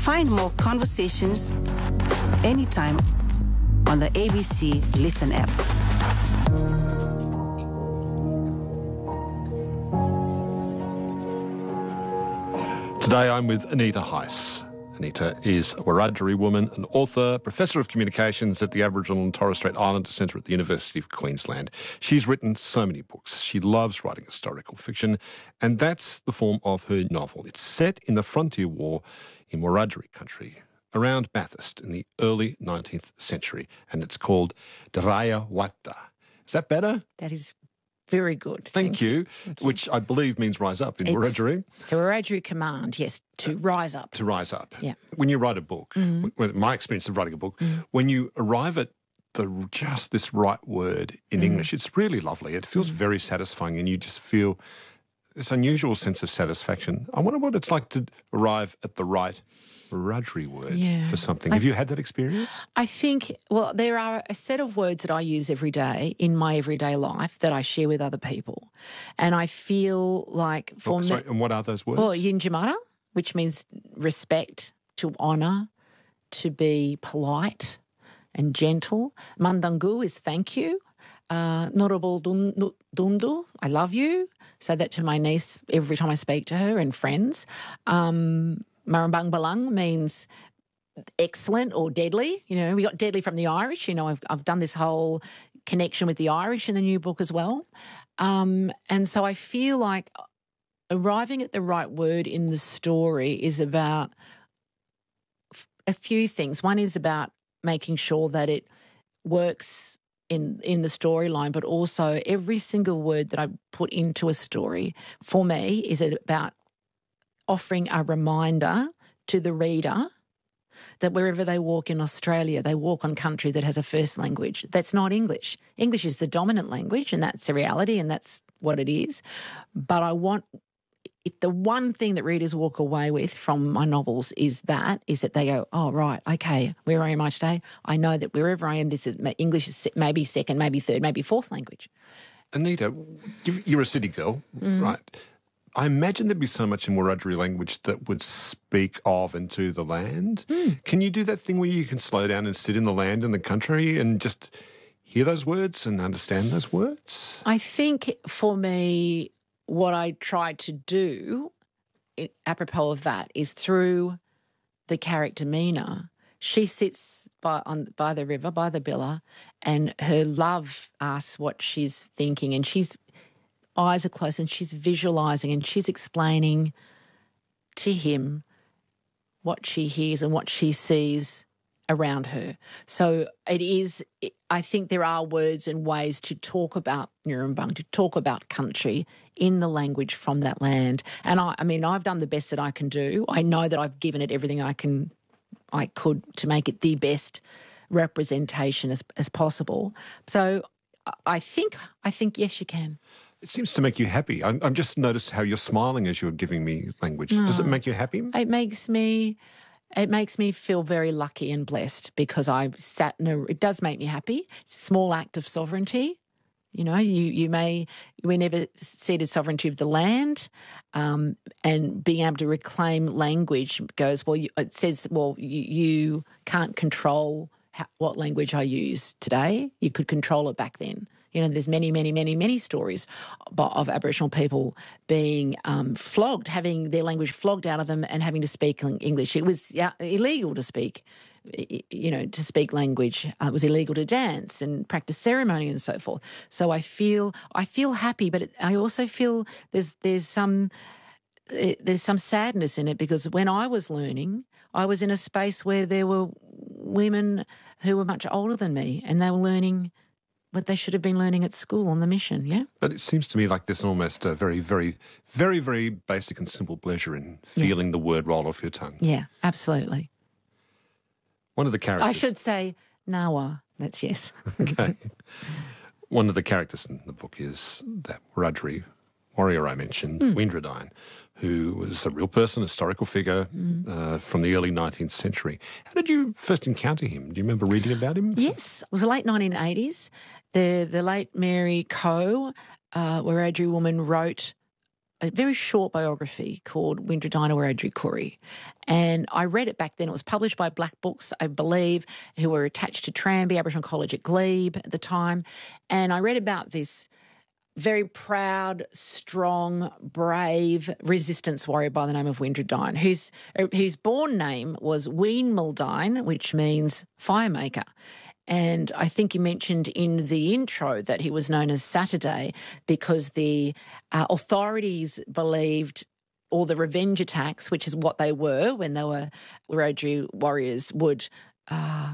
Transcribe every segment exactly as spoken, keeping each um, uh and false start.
Find more conversations anytime on the A B C Listen app. Today I'm with Anita Heiss. Anita is a Wiradjuri woman, an author, Professor of Communications at the Aboriginal and Torres Strait Islander Centre at the University of Queensland. She's written so many books. She loves writing historical fiction, and that's the form of her novel. It's set in the Frontier War in Wiradjuri country, around Bathurst in the early nineteenth century, and it's called Diraya Watta. Is that better? That is very good. Thank, Thank you, you. Thank you. Which I believe means rise up in It's- Wiradjuri. It's a Wiradjuri command, yes, to rise up. To rise up. Yeah. When you write a book, Mm-hmm. when, my experience of writing a book, Mm-hmm. when you arrive at the just this right word in Mm-hmm. English, it's really lovely. It feels very satisfying, and you just feel this unusual sense of satisfaction. I wonder what it's like to arrive at the right Wiradjuri word Yeah. for something. I- Have you had that experience? I think, well, there are a set of words that I use every day in my everyday life that I share with other people. And I feel like for Oh, sorry, me, and what are those words? well, Yinjamara, which means respect, to honour, to be polite and gentle. Mandangu is thank you. Uh, Norabul dun- Dundu, I love you. Say that to my niece every time I speak to her and friends. Um, Marambang Balang means excellent or deadly. You know, we got deadly from the Irish. You know, I've, I've done this whole connection with the Irish in the new book as well. Um, and so I feel like arriving at the right word in the story is about a few things. One is about making sure that it works in in the storyline, but also every single word that I put into a story for me is about offering a reminder to the reader that wherever they walk in Australia, they walk on country that has a first language. That's not English. English is the dominant language, and that's the reality, and that's what it is. But I want, if the one thing that readers walk away with from my novels is that, is that they go, oh, right, okay, where am I today? I know that wherever I am, this is English is maybe second, maybe third, maybe fourth language. Anita, give- you're a city girl, Mm. right? I imagine there'd be so much in Wiradjuri language that would speak of and to the land. Mm. Can you do that thing where you can slow down and sit in the land and the country and just hear those words and understand those words? I think for me, what I try to do, i- apropos of that, is through the character Mina. She sits by on by the river, by the Billa, and her love asks what she's thinking, and she's eyes are closed and she's visualising and she's explaining to him what she hears and what she sees around her. So it is, I think there are words and ways to talk about Ngurumbang, to talk about country in the language from that land. And I, I mean, I've done the best that I can do. I know that I've given it everything I can, I could to make it the best representation as, as possible. So I think, I think, yes, you can. It seems to make you happy. I, I've just noticed how you're smiling as you're giving me language. Does it make you happy? It makes me, it makes me feel very lucky and blessed because I sat in a, it does make me happy. It's a small act of sovereignty. You know, you, you may, we never ceded sovereignty of the land, um, and being able to reclaim language goes, well, you, it says, well, you, you can't control how, what language I use today. You could control it back then. You know, there's many, many, many, many stories of Aboriginal people being um, flogged, having their language flogged out of them and having to speak English. It was yeah, illegal to speak, you know, to speak language. Uh, it was illegal to dance and practice ceremony and so forth. So I feel, I feel happy, but I also feel there's there's some there's some sadness in it because when I was learning, I was in a space where there were women who were much older than me and they were learning what they should have been learning at school on the mission, yeah? But it seems to me like there's almost a very, very, very, very basic and simple pleasure in feeling yeah. the word roll off your tongue. Yeah, absolutely. One of the characters... I should say Nawa. That's yes. Okay. One of the characters in the book is that Wiradjuri warrior I mentioned, mm. Windradyne, who was a real person, a historical figure mm. uh, from the early nineteenth century. How did you first encounter him? Do you remember reading about him? Yes. It was the late nineteen eighties. The, the late Mary Coe, uh, Wiradjuri woman, wrote a very short biography called Windradina Wiradjuri Kuri. And I read it back then. It was published by Black Books, I believe, who were attached to Tranby Aboriginal College at Glebe at the time. And I read about this very proud, strong, brave resistance warrior by the name of Windradine, whose, whose born name was Ween Mildine, which means firemaker. And I think you mentioned in the intro that he was known as Saturday because the uh, authorities believed all the revenge attacks, which is what they were when they were Wiradjuri warriors, would uh,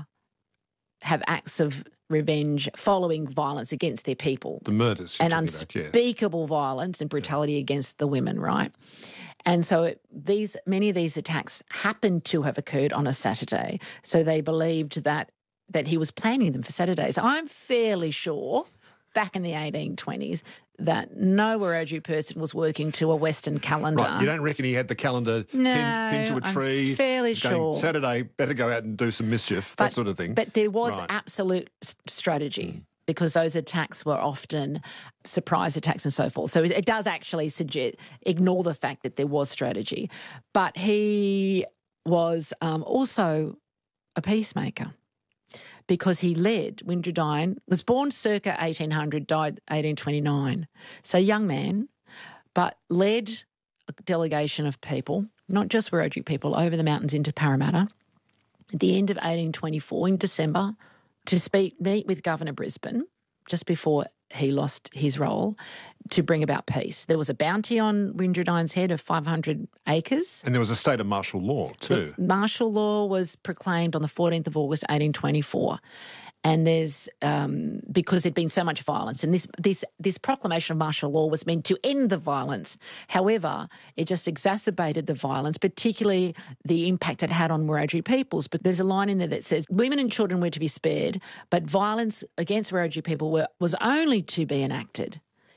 have acts of revenge following violence against their people. The murders. And about, unspeakable yeah. violence and brutality yeah. against the women, right? And so it, these many of these attacks happened to have occurred on a Saturday. So they believed that that he was planning them for Saturdays. I'm fairly sure back in the eighteen twenties that no Wiradjuri person was working to a Western calendar. Right, you don't reckon he had the calendar no, pinned, pinned to a tree? I'm fairly going, sure. Saturday, better go out and do some mischief, but, that sort of thing. But there was right. absolute strategy. Mm. Because those attacks were often surprise attacks and so forth. So it, it does actually suggest, ignore the fact that there was strategy. But he was um, also a peacemaker because he led, Windradine, was born circa eighteen hundred, died eighteen twenty-nine. So young man, but led a delegation of people, not just Wiradjuri people, over the mountains into Parramatta at the end of eighteen twenty-four in December, to speak, meet with Governor Brisbane just before he lost his role to bring about peace. There was a bounty on Windradine's head of five hundred acres. And there was a state of martial law too. The martial law was proclaimed on the fourteenth of August, eighteen twenty-four. And there's, um, because there'd been so much violence, and this, this, this proclamation of martial law was meant to end the violence. However, it just exacerbated the violence, particularly the impact it had on Wiradjuri peoples. But there's a line in there that says women and children were to be spared, but violence against Wiradjuri people were, was only to be enacted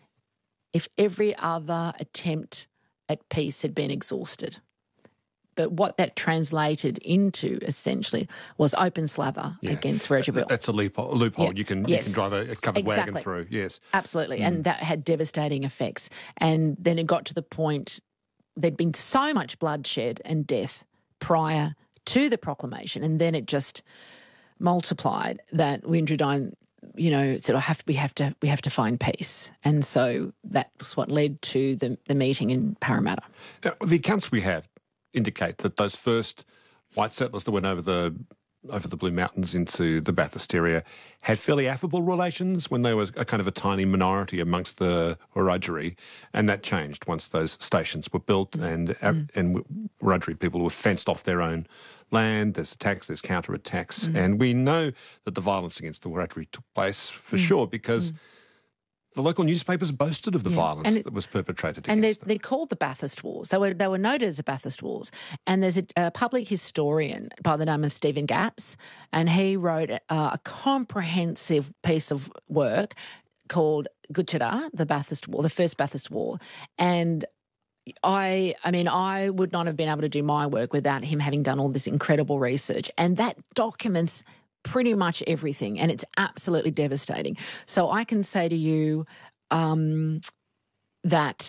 if every other attempt at peace had been exhausted. But what that translated into, essentially, was open slather yeah. against Wiradjuri. That's a loophole. A loophole. Yeah. You can yes. you can drive a, a covered exactly. wagon through. Yes, absolutely, mm. and that had devastating effects. And then it got to the point there'd been so much bloodshed and death prior to the proclamation, and then it just multiplied that Windradine, you know, said, "I have we have to we have to find peace," and so that was what led to the the meeting in Parramatta. Now, the accounts we have indicate that those first white settlers that went over the over the Blue Mountains into the Bathurst area had fairly affable relations when they were a kind of a tiny minority amongst the Wiradjuri, and that changed once those stations were built and mm. and Wiradjuri people were fenced off their own land. There's attacks, there's counter-attacks, mm. and we know that the violence against the Wiradjuri took place for mm. sure because mm. the local newspapers boasted of the yeah. violence it, that was perpetrated and against them. And they're called the Bathurst Wars. They were, they were noted as the Bathurst Wars. And there's a, a public historian by the name of Stephen Gapps, and he wrote a, a comprehensive piece of work called Gutjara, the Bathurst War, the first Bathurst War. And I, I mean, I would not have been able to do my work without him having done all this incredible research. And that documents pretty much everything, and it's absolutely devastating. So I can say to you um, that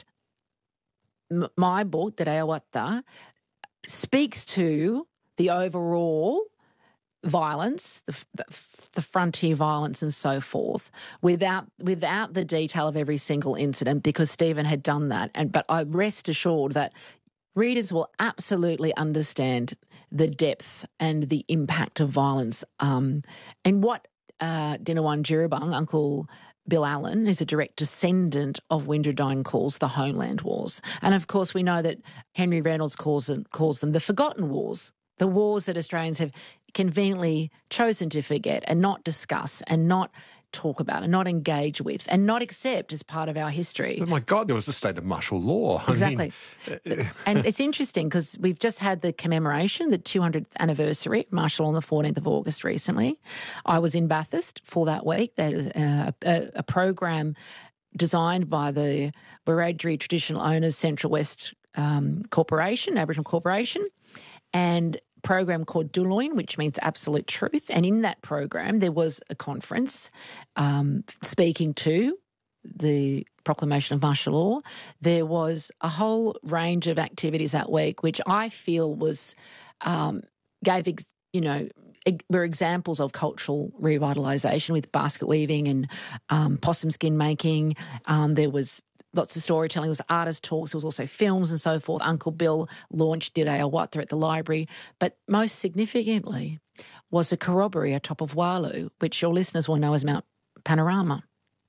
m- my book, Te Reo Wata, speaks to the overall violence, the, the, the frontier violence and so forth, without without the detail of every single incident, because Stephen had done that. And but I rest assured that readers will absolutely understand the depth and the impact of violence. Um, and what uh, Dinawan Jirabung, Uncle Bill Allen, is a direct descendant of Windradine, calls the Homeland Wars. And, of course, we know that Henry Reynolds calls them, calls them the Forgotten Wars, the wars that Australians have conveniently chosen to forget and not discuss and not talk about and not engage with and not accept as part of our history. But my God, there was a state of martial law. Exactly. I mean, and it's interesting because we've just had the commemoration, the two hundredth anniversary of martial law on the fourteenth of August recently. I was in Bathurst for that week. That is a, a, a program designed by the Wiradjuri Traditional Owners Central West um, Corporation, Aboriginal Corporation, and program called Duloin, which means absolute truth. And in that program, there was a conference um, speaking to the proclamation of martial law. There was a whole range of activities that week, which I feel was um, gave ex- you know. were examples of cultural revitalisation with basket weaving and um, possum skin making. Um, there was lots of storytelling. There was artist talks. There was also films and so forth. Uncle Bill launched Direi Awatha at the library. But most significantly was the corroboree atop of Walu, which your listeners will know as Mount Panorama.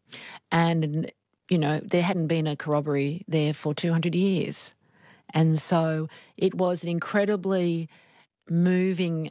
And, you know, there hadn't been a corroboree there for two hundred years. And so it was an incredibly moving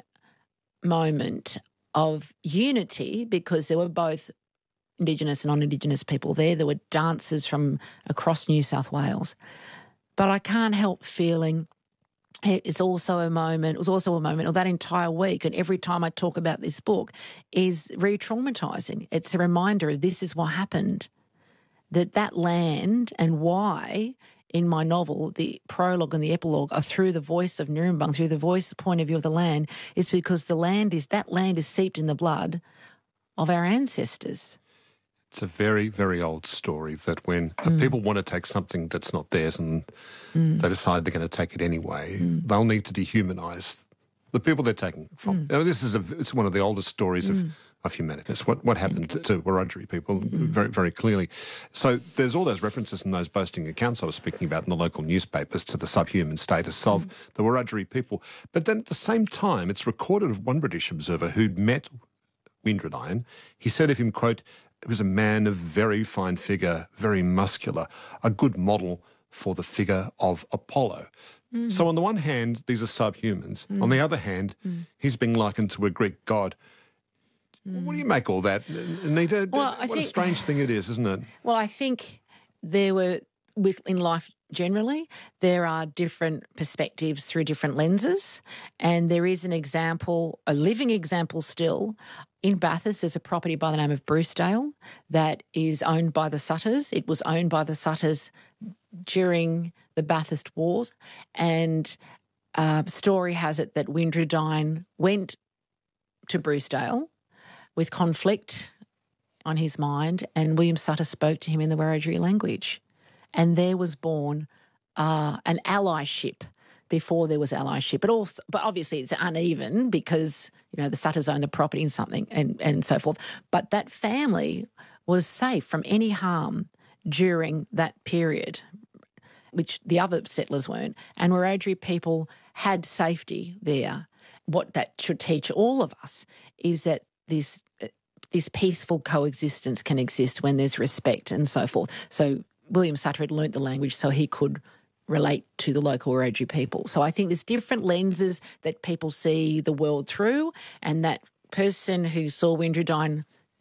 moment of unity because there were both Indigenous and non-Indigenous people there. There were dancers from across New South Wales. But I can't help feeling it's also a moment, it was also a moment of that entire week, and every time I talk about this book is re-traumatising. It's a reminder of this is what happened, that that land and why in my novel, the prologue and the epilogue are through the voice of Nurrumbung, through the voice, the point of view of the land, is because the land is, that land is seeped in the blood of our ancestors. It's a very, very old story that when mm. people want to take something that's not theirs and mm. they decide they're going to take it anyway, mm. they'll need to dehumanise the people they're taking it from. Mm. You know, this is a, it's one of the oldest stories mm. of, of humanity. It's what, what happened to, to Wiradjuri people mm. very, very clearly. So there's all those references and those boasting accounts I was speaking about in the local newspapers to the subhuman status of mm. the Wiradjuri people. But then at the same time, it's recorded of one British observer who'd met Windradyne. He said of him, quote, "He was a man of very fine figure, very muscular, a good model for the figure of Apollo." Mm. So on the one hand, these are subhumans. Mm. On the other hand, mm. he's being likened to a Greek god. Mm. What do you make all that, Anita? Well, what I think, a strange thing it is, isn't it? Well, I think there were, with in life generally, there are different perspectives through different lenses, and there is an example, a living example still. In Bathurst, there's a property by the name of Brucedale that is owned by the Sutters. It was owned by the Sutters during the Bathurst Wars, and uh, story has it that Windradyne went to Brucedale with conflict on his mind, and William Sutter spoke to him in the Wiradjuri language. And there was born uh, an allyship before there was allyship. But also, but obviously it's uneven because, you know, the Sutters own the property and something and, and so forth. But that family was safe from any harm during that period, which the other settlers weren't. And Wiradjuri people had safety there. What that should teach all of us is that this this peaceful coexistence can exist when there's respect and so forth. So William Sutter had learnt the language so he could relate to the local Wiradjuri people. So I think there's different lenses that people see the world through, and that person who saw Windradyne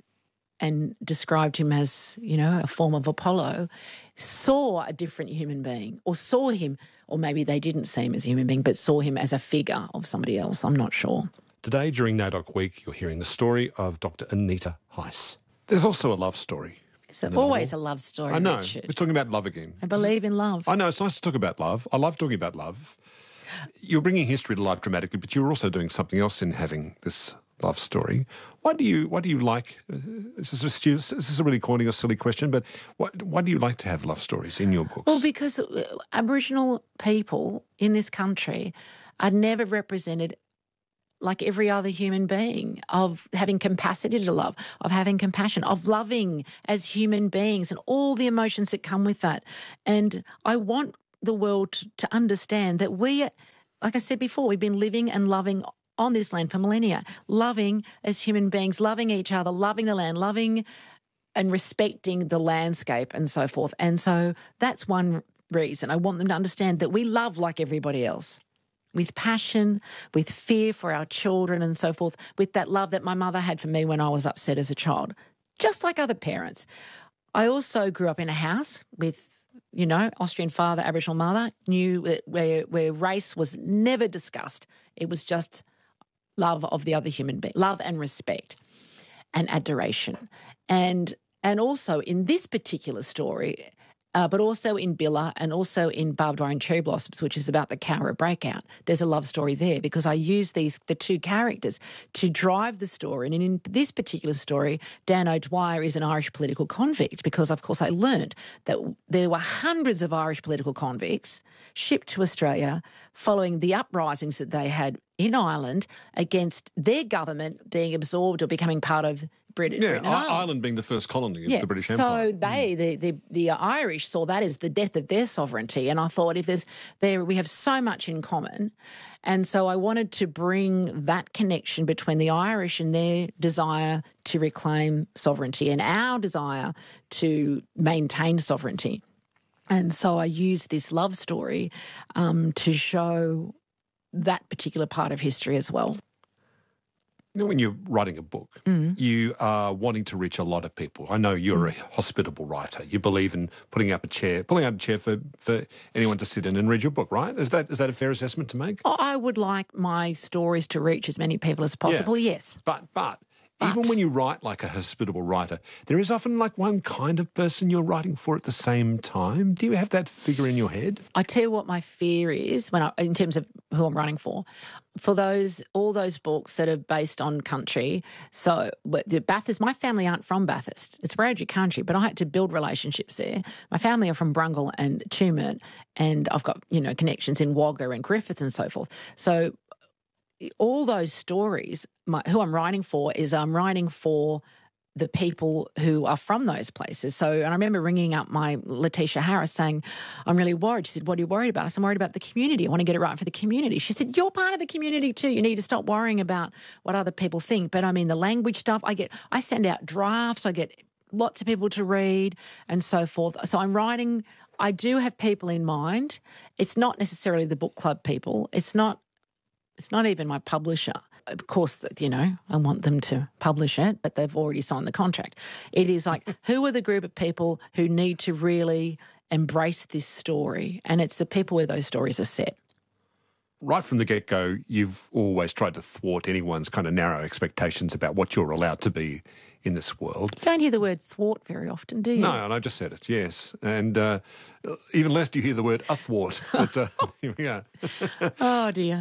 and described him as, you know, a form of Apollo saw a different human being, or saw him, or maybe they didn't see him as a human being but saw him as a figure of somebody else. I'm not sure. Today during NAIDOC Week, you're hearing the story of Doctor Anita Heiss. There's also a love story. It's always a love story, I know. Richard. We're talking about love again. I believe in love. I know. It's nice to talk about love. I love talking about love. You're bringing history to life dramatically, but you're also doing something else in having this love story. Why do you Why do you like, uh, this is a stu- this is a really corny or silly question, but why, why do you like to have love stories in your books? Well, because Aboriginal people in this country are never represented like every other human being, of having capacity to love, of having compassion, of loving as human beings and all the emotions that come with that. And I want the world to, to understand that we, like I said before, we've been living and loving on this land for millennia, loving as human beings, loving each other, loving the land, loving and respecting the landscape and so forth. And so that's one reason. I want them to understand that we love like everybody else, with passion, with fear for our children and so forth, with that love that my mother had for me when I was upset as a child, just like other parents. I also grew up in a house with, you know, Austrian father, Aboriginal mother, knew where, where race was never discussed. It was just love of the other human being, love and respect and adoration. And, and also in this particular story, uh, but also in Billa and also in Barbed Wire and Cherry Blossoms, which is about the Cowra breakout. There's a love story there because I use these the two characters to drive the story. And in this particular story, Dan O'Dwyer is an Irish political convict because, of course, I learned that there were hundreds of Irish political convicts shipped to Australia following the uprisings that they had in Ireland against their government being absorbed or becoming part of British. Yeah, Britain. I- Ireland being the first colony of Yeah, the British so Empire. they, the, the the Irish, saw that as the death of their sovereignty, and I thought if there's there we have so much in common, and so I wanted to bring that connection between the Irish and their desire to reclaim sovereignty and our desire to maintain sovereignty, and so I used this love story um, to show that particular part of history as well. You know, when you're writing a book, mm. you are wanting to reach a lot of people. I know you're mm. a hospitable writer. You believe in putting up a chair, pulling out a chair for, for anyone to sit in and read your book, right? Is that is that a fair assessment to make? I would like my stories to reach as many people as possible, yeah. yes. But, but But, even when you write like a hospitable writer, there is often like one kind of person you're writing for at the same time. Do you have that figure in your head? I tell you what my fear is when I, in terms of who I'm writing for. For those, all those books that are based on country. So the Bathurst, my family aren't from Bathurst. It's Wiradjuri country, but I had to build relationships there. My family are from Brungle and Tumut, and I've got, you know, connections in Wagga and Griffith and so forth. So all those stories, my, who I'm writing for is I'm writing for the people who are from those places. So, and I remember ringing up my Letitia Harris saying, I'm really worried. She said, what are you worried about? I said, I'm worried about the community. I want to get it right for the community. She said, you're part of the community too. You need to stop worrying about what other people think. But I mean, the language stuff, I get, I send out drafts, I get lots of people to read and so forth. So I'm writing, I do have people in mind. It's not necessarily the book club people. It's not, It's not even my publisher. Of course, you know, I want them to publish it, but they've already signed the contract. It is like, who are the group of people who need to really embrace this story? And it's the people where those stories are set. Right from the get-go, you've always tried to thwart anyone's kind of narrow expectations about what you're allowed to be in this world. You don't hear the word thwart very often, do you? No, and I just said it, yes. And uh, even less do you hear the word athwart. But uh, here we are. Oh, dear.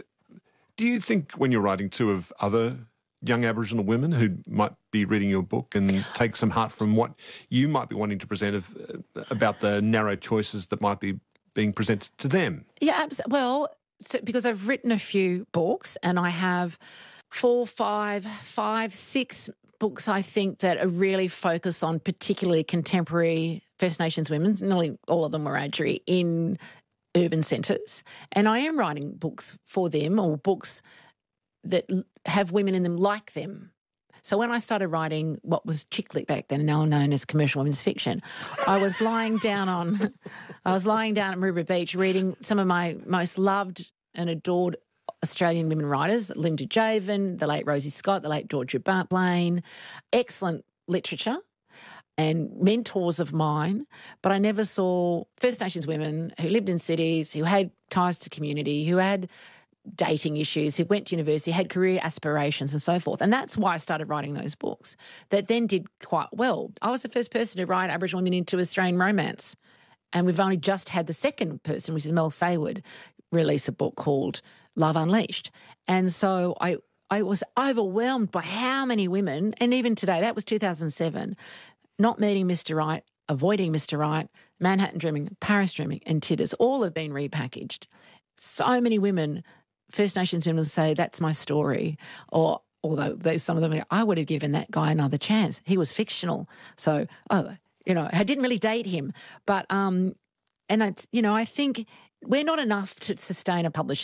Do you think when you're writing to of other young Aboriginal women who might be reading your book and take some heart from what you might be wanting to present of, uh, about the narrow choices that might be being presented to them? Yeah, well, so, because I've written a few books and I have four, five, five, six books, I think, that are really focused on particularly contemporary First Nations women, nearly all of them were Wiradjuri, in urban centres, and I am writing books for them or books that have women in them like them. So when I started writing what was chick lit back then, now known as commercial women's fiction, I was lying down on, I was lying down at Maroubra Beach reading some of my most loved and adored Australian women writers, Linda Javen, the late Rosie Scott, the late Georgia Blaine, excellent literature and mentors of mine, but I never saw First Nations women who lived in cities, who had ties to community, who had dating issues, who went to university, had career aspirations and so forth. And that's why I started writing those books that then did quite well. I was the first person to write Aboriginal women into Australian romance, and we've only just had the second person, which is Mel Sayward, release a book called Love Unleashed. And so I, I was overwhelmed by how many women, and even today, that was two thousand seven, Not Meeting Mister Right, Avoiding Mister Right, Manhattan Dreaming, Paris Dreaming, and Titters, all have been repackaged. So many women, First Nations women, say, that's my story. Or, although there's some of them, I would have given that guy another chance. He was fictional. So, oh, you know, I didn't really date him. But, um, and, it's, you know, I think we're not enough to sustain a publishing